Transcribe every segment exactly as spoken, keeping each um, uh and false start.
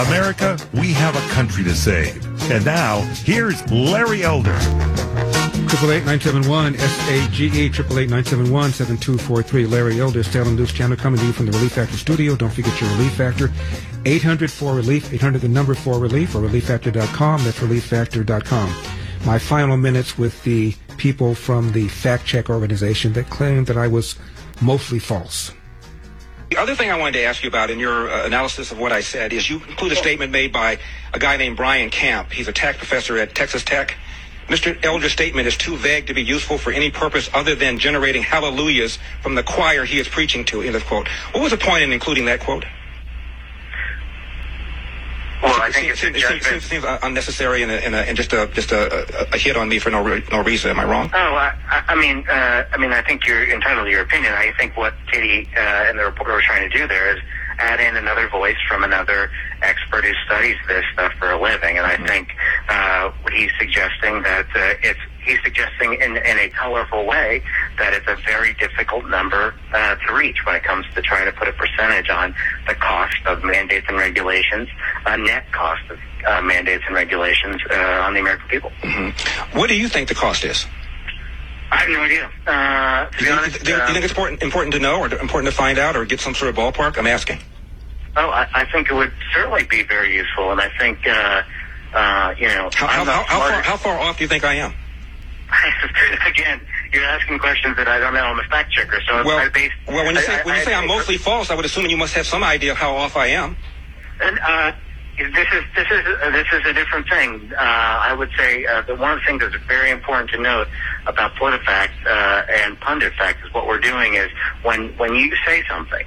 America, we have a country to save. And now, here's Larry Elder. Triple eight nine seven one S A G E triple eight nine seven one seven two four three. Larry Elder, Salem News Channel, coming to you from the Relief Factor studio. Don't forget your Relief Factor. eight hundred four relief, eight hundred the number four relief, or relief factor dot com. That's relief factor dot com. My final minutes with the people from the fact check organization that claimed that I was mostly false. The other thing I wanted to ask you about in your uh, analysis of what I said is you include a statement made by a guy named Brian Camp. He's a tax professor at Texas Tech. Mister Elder's statement is too vague to be useful for any purpose other than generating hallelujahs from the choir he is preaching to, end of quote. What was the point in including that quote? Well, I think it it's seems, a judgment. It seems, seems unnecessary and, a, and, a, and just a just a, a hit on me for no re- no reason. Am I wrong? Oh, I, I mean, uh, I mean, I think you're entitled to your opinion. I think what Katie uh, and the reporter were trying to do there is add in another voice from another expert who studies this stuff for a living. And I mm-hmm. think uh, he's suggesting that uh, it's he's suggesting in, in a colorful way that it's a very difficult number uh, to reach when it comes to trying to put a percentage on the cost of mandates and regulations, a net cost of uh, mandates and regulations uh, on the American people. Mm-hmm. What do you think the cost is? I have no idea. Uh, to do, be you, honest, do, do you think it's important important to know, or important to find out, or get some sort of ballpark? I'm asking. Oh, I, I think it would certainly be very useful, and I think, uh, uh, you know, how, how, how, how, far, how far off do you think I am? Again, you're asking questions that I don't know. I'm a fact checker, so well, I based, well, when you say I, when you I, say I, I'm mostly false, I would assume you must have some idea of how off I am. And uh, this is this is uh, this is a different thing. Uh, I would say uh, that one of the things that's very important to note about PolitiFact uh, and PunditFact is what we're doing is when when you say something,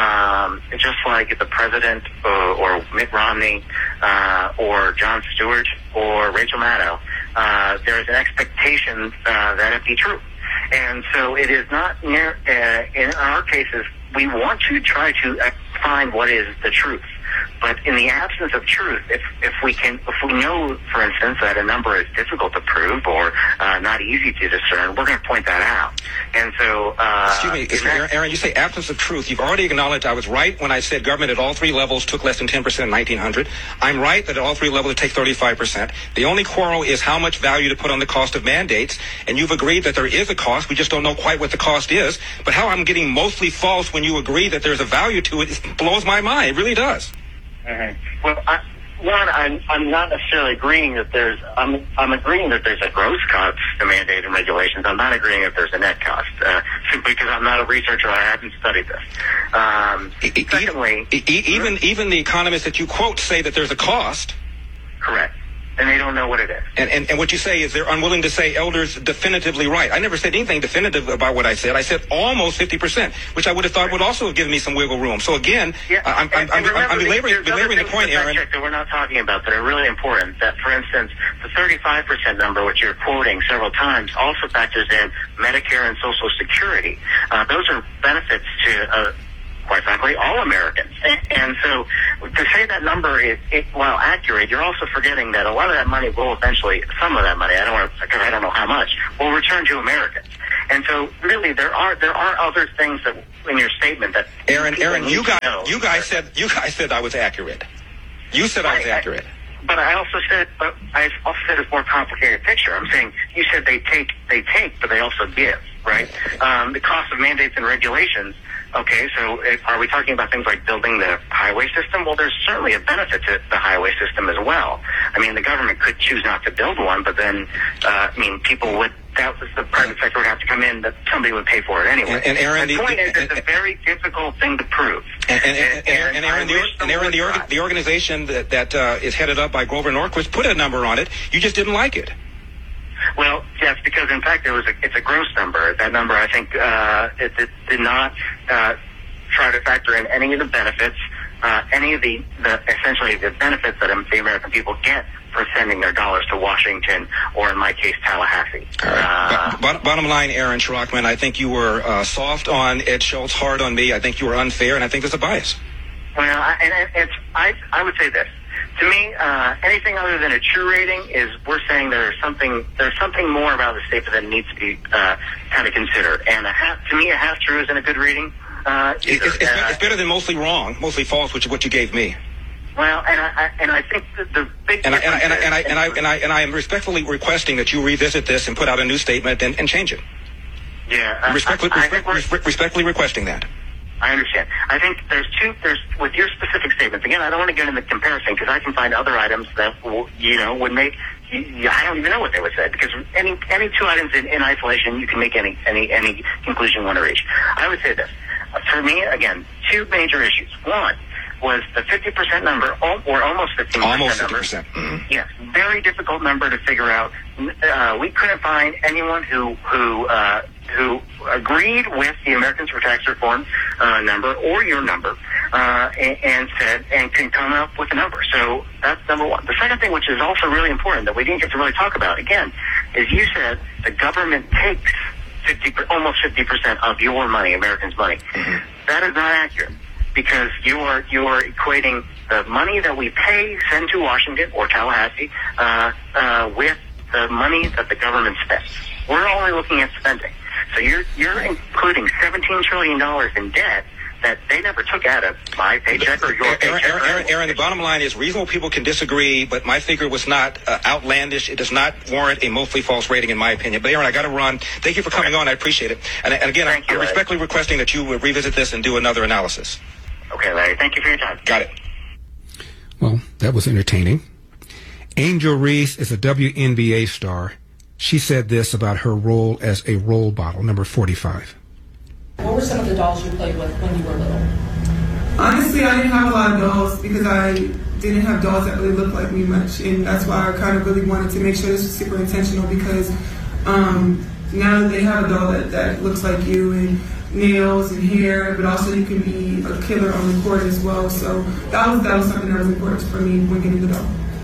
um, just like the president or, or Mitt Romney uh, or Jon Stewart or Rachel Maddow, uh, there is an expectation uh, that it be true. And so it is not near, uh, in our cases, we want to try to find what is the truth. But in the absence of truth, if if we can, if we know, for instance, that a number is difficult to prove or uh, not easy to discern, we're going to point that out. And so, uh, excuse me, excuse me, Aaron, you say absence of truth. You've already acknowledged I was right when I said government at all three levels took less than ten percent in nineteen hundred. I'm right that at all three levels it takes thirty-five percent. The only quarrel is how much value to put on the cost of mandates, and you've agreed that there is a cost. We just don't know quite what the cost is. But how I'm getting mostly false when you agree that there's a value to it, it blows my mind. It really does. Mm-hmm. Well, I, one, I'm I'm not necessarily agreeing that there's I'm I'm agreeing that there's a gross cost to mandate and regulations. I'm not agreeing that there's a net cost uh, simply because I'm not a researcher. I haven't studied this. Um, e- secondly, e- e- even even the economists that you quote say that there's a cost. Correct. And they don't know what it is. And, and and what you say is they're unwilling to say Elder's definitively right. I never said anything definitive about what I said. I said almost fifty percent, which I would have thought would also have given me some wiggle room. So again, yeah, I'm, I'm, I'm, I'm, I'm belaboring, belaboring the point, Aaron. That we're not talking about that are really important. That, for instance, the thirty-five percent number, which you're quoting several times, also factors in Medicare and Social Security. Uh, those are benefits to uh, quite frankly, all Americans. And so to say that number is, it, while accurate, you're also forgetting that a lot of that money will eventually, some of that money, I don't want to, because I don't know how much, will return to Americans. And so really there are there are other things that in your statement that Aaron, Aaron, you guys, know. you guys said you guys said I was accurate. You said I was I, accurate. I, But I also said, but I also said it's a more complicated picture. I'm saying you said they take, they take, but they also give, right? Um, the cost of mandates and regulations. Okay, so if, are we talking about things like building the highway system? Well, there's certainly a benefit to the highway system as well. I mean, the government could choose not to build one, but then, uh, I mean, people would, that was the private sector would have to come in, that somebody would pay for it anyway. And, and Aaron, the, the point the, is, it's a very difficult thing to prove. And, and, and, and, and Aaron, the, and Aaron the, org, the organization that, that uh, is headed up by Grover Norquist put a number on it. You just didn't like it. Well, yes, because in fact, it was a, it's a gross number. That number, I think, uh, it, it did not uh, try to factor in any of the benefits, uh, any of the, the essentially the benefits that the American people get for sending their dollars to Washington, or in my case, Tallahassee. All right. Uh, Bottom, bottom line, Aaron Schrockman, I think you were uh, soft on Ed Schultz, hard on me. I think you were unfair, and I think there's a bias. Well, I, and it's I I would say this. To me, uh, anything other than a true rating is we're saying there's something there's something more about the statement that needs to be uh, kind of considered. And a half, to me, a half true isn't a good reading. Uh, it's, it's, uh, it's better than mostly wrong, mostly false, which is what you gave me. Well, and I, I and I think the, the big and I, and, I, and, I, and, I, and, I, is, and I and I am respectfully requesting that you revisit this and put out a new statement and, and change it. Yeah, I'm respectfully, I, I respect, respect, respectfully requesting that. I understand. I think there's two. There's with your specific statements. Again, I don't want to get into the comparison because I can find other items that you know would make. You, I don't even know what they would say because any any two items in, in isolation, you can make any any any conclusion you want to reach. I would say this. For me, again, two major issues. One was the fifty percent number, or almost fifteen percent almost number. fifty percent. Mm-hmm. Yes, very difficult number to figure out. Uh, we couldn't find anyone who who uh, who agreed with the Americans for Tax Reform uh, number or your number, uh, and, and said and can come up with a number. So that's number one. The second thing, which is also really important that we didn't get to really talk about, again, is you said the government takes fifty, almost fifty percent of your money, Americans' money. Mm-hmm. That is not accurate. Because you are you are equating the money that we pay, send to Washington or Tallahassee, uh, uh, with the money that the government spends. We're only looking at spending. So you're you're including seventeen trillion dollars in debt that they never took out of my paycheck or your Aaron, paycheck. Aaron, Aaron, Aaron, the bottom line is reasonable people can disagree, but my figure was not uh, outlandish. It does not warrant a mostly false rating, in my opinion. But Aaron, I got to run. Thank you for coming okay. on. I appreciate it. And, and again, Thank I'm you, respectfully Larry. requesting that you revisit this and do another analysis. Okay, Larry. Thank you for your time. Got it. Well, that was entertaining. Angel Reese is a W N B A star. She said this about her role as a role model, number forty-five. What were some of the dolls you played with when you were little? Honestly, I didn't have a lot of dolls because I didn't have dolls that really looked like me much, and that's why I kind of really wanted to make sure this was super intentional because um, now they have a doll that, that looks like you and nails and hair, but also you can be a killer on the court as well. So that was that was something that was important for me when getting the doll.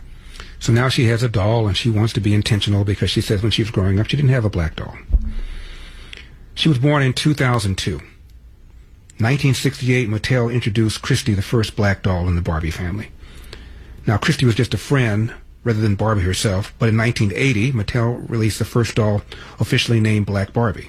So now she has a doll, and she wants to be intentional because she says when she was growing up, she didn't have a black doll. She was born in two thousand two. nineteen sixty-eight, Mattel introduced Christy, the first black doll in the Barbie family. Now, Christy was just a friend rather than Barbie herself, but in nineteen eighty, Mattel released the first doll officially named Black Barbie.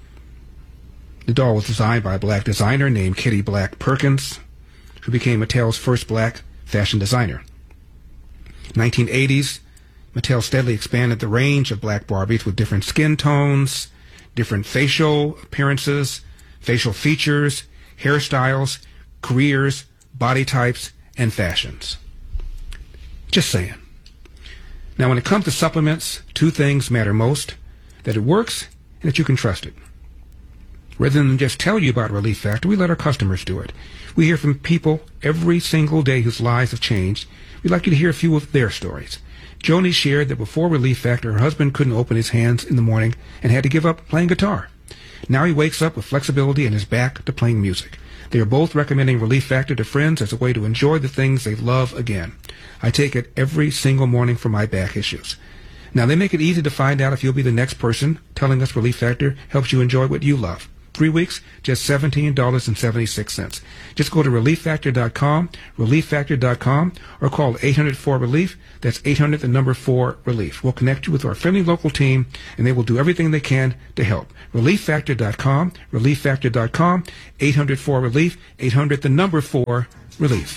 The doll was designed by a black designer named Kitty Black Perkins, who became Mattel's first black fashion designer. nineteen eighties, Mattel steadily expanded the range of black Barbies with different skin tones, different facial appearances, facial features, hairstyles, careers, body types, and fashions. Just saying. Now, when it comes to supplements, two things matter most: that it works and that you can trust it. Rather than just tell you about Relief Factor, we let our customers do it. We hear from people every single day whose lives have changed. We'd like you to hear a few of their stories. Joni shared that before Relief Factor, her husband couldn't open his hands in the morning and had to give up playing guitar. Now he wakes up with flexibility and is back to playing music. They are both recommending Relief Factor to friends as a way to enjoy the things they love again. I take it every single morning for my back issues. Now, they make it easy to find out if you'll be the next person telling us Relief Factor helps you enjoy what you love. Three weeks, just seventeen dollars and seventy-six cents. Just go to relief factor dot com, relief factor dot com, or call eight hundred four relief. That's eight hundred, the number four, relief. We'll connect you with our friendly local team, and they will do everything they can to help. relief factor dot com, relief factor dot com, eight hundred four relief, eight hundred, the number four, relief.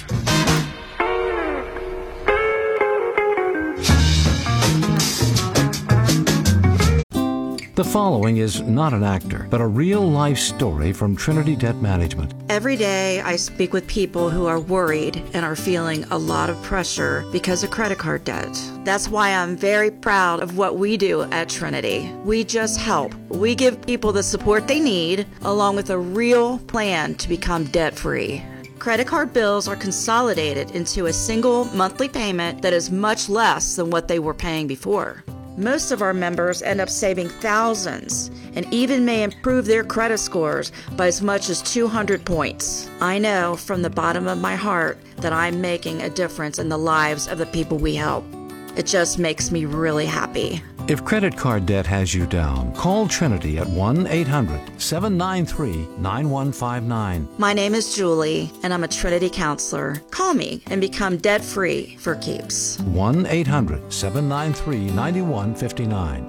The following is not an actor, but a real-life story from Trinity Debt Management. Every day I speak with people who are worried and are feeling a lot of pressure because of credit card debt. That's why I'm very proud of what we do at Trinity. We just help. We give people the support they need, along with a real plan to become debt-free. Credit card bills are consolidated into a single monthly payment that is much less than what they were paying before. Most of our members end up saving thousands and even may improve their credit scores by as much as two hundred points. I know from the bottom of my heart that I'm making a difference in the lives of the people we help. It just makes me really happy. If credit card debt has you down, call Trinity at one eight hundred, seven nine three, nine one five nine. My name is Julie, and I'm a Trinity counselor. Call me and become debt-free for keeps. one eight hundred, seven nine three, nine one five nine.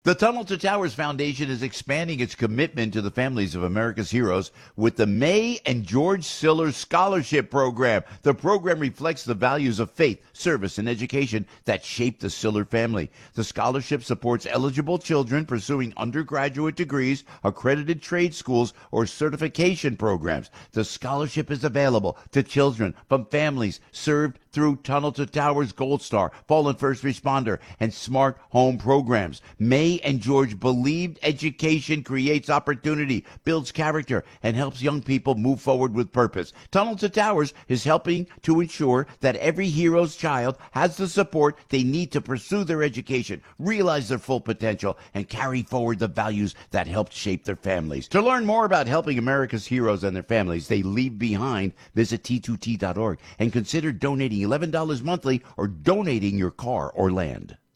The Tunnel to Towers Foundation is expanding its commitment to the families of America's heroes with the May and George Siller Scholarship Program. The program reflects the values of faith, service, and education that shaped the Siller family. The scholarship supports eligible children pursuing undergraduate degrees, accredited trade schools, or certification programs. The scholarship is available to children from families served through Tunnel to Towers Gold Star, Fallen First Responder, and Smart Home programs. May and George believed education creates opportunity, builds character, and helps young people move forward with purpose. Tunnel to Towers is helping to ensure that every hero's child has the support they need to pursue their education, realize their full potential, and carry forward the values that helped shape their families. To learn more about helping America's heroes and their families they leave behind, visit T two T dot org and consider donating eleven dollars monthly or donating your car or land.